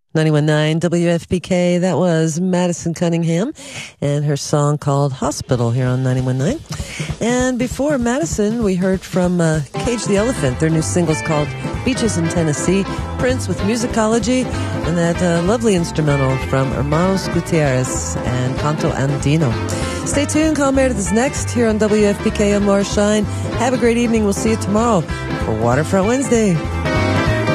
91.9 WFPK. That was Madison Cunningham and her song called Hospital here on 91.9. And before Madison, we heard from Cage the Elephant. Their new single's called Beaches in Tennessee. Prince with Musicology, and that lovely instrumental from Hermanos Gutierrez and Canto Andino. Stay tuned. Carl Meredith is next here on WFPK. I'm Laura Shine. Have a great evening. We'll see you tomorrow for Waterfront Wednesday.